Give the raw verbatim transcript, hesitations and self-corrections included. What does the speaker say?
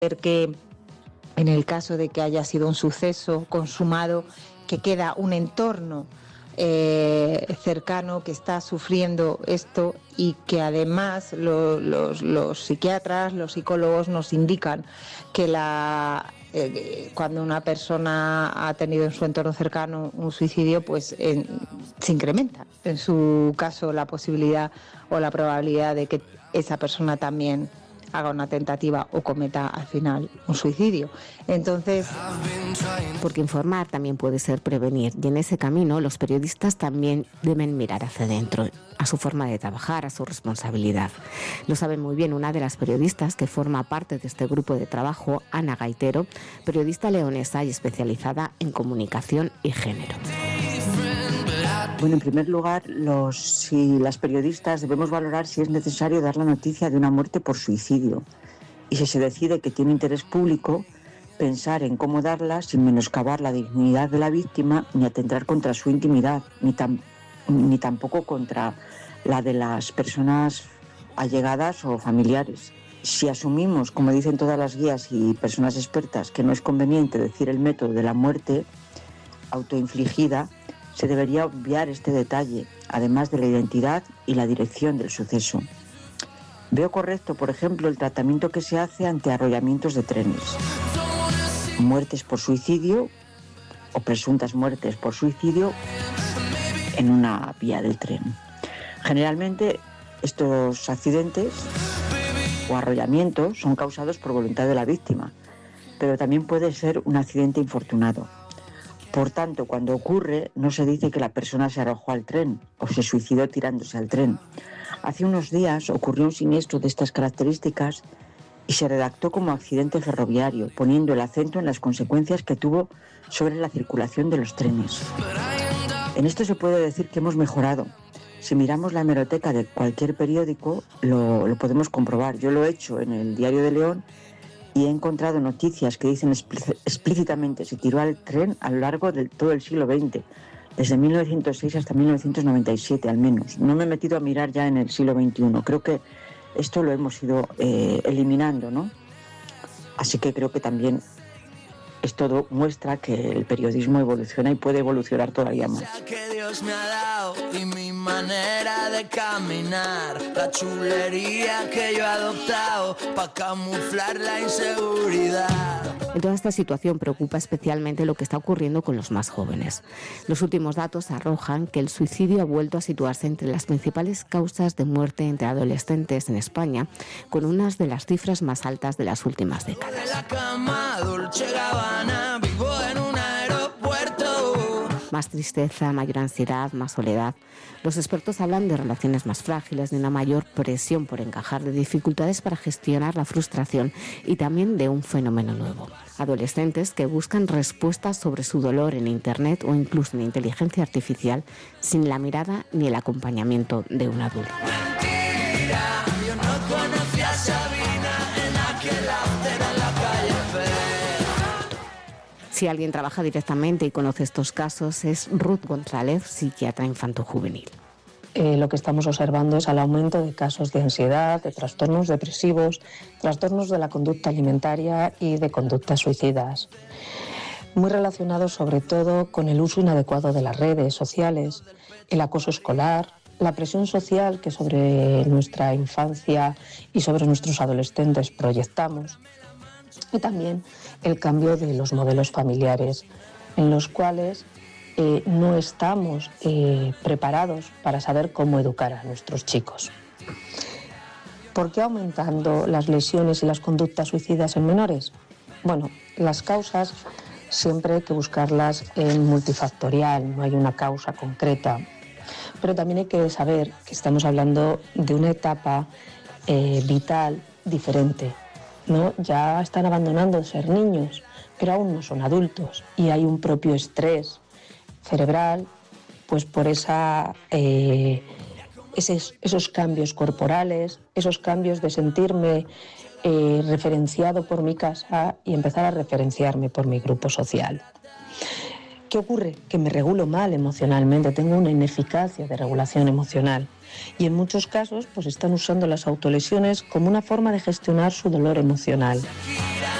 que en el caso de que haya sido un suceso consumado, que queda un entorno eh, cercano que está sufriendo esto y que además lo, los, los psiquiatras, los psicólogos nos indican que la, eh, cuando una persona ha tenido en su entorno cercano un suicidio, pues en, se incrementa en su caso la posibilidad o la probabilidad de que esa persona también haga una tentativa o cometa al final un suicidio. Entonces, porque informar también puede ser prevenir, y en ese camino los periodistas también deben mirar hacia adentro, a su forma de trabajar, a su responsabilidad. Lo sabe muy bien una de las periodistas que forma parte de este grupo de trabajo, Ana Gaitero, periodista leonesa y especializada en comunicación y género. Bueno, en primer lugar, los, si las periodistas debemos valorar si es necesario dar la noticia de una muerte por suicidio. Y si se decide que tiene interés público, pensar en cómo darla sin menoscabar la dignidad de la víctima ni atentar contra su intimidad, ni, tam, ni tampoco contra la de las personas allegadas o familiares. Si asumimos, como dicen todas las guías y personas expertas, que no es conveniente decir el método de la muerte autoinfligida, se debería obviar este detalle, además de la identidad y la dirección del suceso. Veo correcto, por ejemplo, el tratamiento que se hace ante arrollamientos de trenes, muertes por suicidio o presuntas muertes por suicidio en una vía del tren. Generalmente estos accidentes o arrollamientos son causados por voluntad de la víctima, pero también puede ser un accidente infortunado. Por tanto, cuando ocurre, no se dice que la persona se arrojó al tren o se suicidó tirándose al tren. Hace unos días ocurrió un siniestro de estas características y se redactó como accidente ferroviario, poniendo el acento en las consecuencias que tuvo sobre la circulación de los trenes. En esto se puede decir que hemos mejorado. Si miramos la hemeroteca de cualquier periódico, lo, lo podemos comprobar. Yo lo he hecho en el Diario de León y he encontrado noticias que dicen explícitamente se tiró al tren a lo largo de todo el siglo veinte, desde mil novecientos seis hasta mil novecientos noventa y siete al menos. No me he metido a mirar ya en el siglo veintiuno. Creo que esto lo hemos ido eh, eliminando, ¿no? Así que creo que también esto muestra que el periodismo evoluciona y puede evolucionar todavía más. Que Dios me ha dado y mi manera de caminar, la chulería que yo he adoptado para camuflar la inseguridad. En toda esta situación preocupa especialmente lo que está ocurriendo con los más jóvenes. Los últimos datos arrojan que el suicidio ha vuelto a situarse entre las principales causas de muerte entre adolescentes en España, con unas de las cifras más altas de las últimas décadas. Más tristeza, mayor ansiedad, más soledad. Los expertos hablan de relaciones más frágiles, de una mayor presión por encajar, de dificultades para gestionar la frustración y también de un fenómeno nuevo. Adolescentes que buscan respuestas sobre su dolor en Internet o incluso en inteligencia artificial sin la mirada ni el acompañamiento de un adulto. Mentira, yo no conocí a Sabina en aquel after en la calle Pérez. Si alguien trabaja directamente y conoce estos casos es Ruth González, psiquiatra infantojuvenil. Eh, lo que estamos observando es el aumento de casos de ansiedad, de trastornos depresivos, trastornos de la conducta alimentaria y de conductas suicidas. Muy relacionados sobre todo con el uso inadecuado de las redes sociales, el acoso escolar, la presión social que sobre nuestra infancia y sobre nuestros adolescentes proyectamos, y también el cambio de los modelos familiares, en los cuales eh, no estamos eh, preparados para saber cómo educar a nuestros chicos. ¿Por qué aumentando las lesiones y las conductas suicidas en menores? Bueno, las causas siempre hay que buscarlas en multifactorial, no hay una causa concreta. Pero también hay que saber que estamos hablando de una etapa eh, vital diferente, ¿no? Ya están abandonando de ser niños, pero aún no son adultos y hay un propio estrés cerebral, pues por esa, eh, esos, esos cambios corporales, esos cambios de sentirme eh, referenciado por mi casa y empezar a referenciarme por mi grupo social. ¿Qué ocurre? Que me regulo mal emocionalmente, tengo una ineficacia de regulación emocional. Y en muchos casos pues están usando las autolesiones como una forma de gestionar su dolor emocional.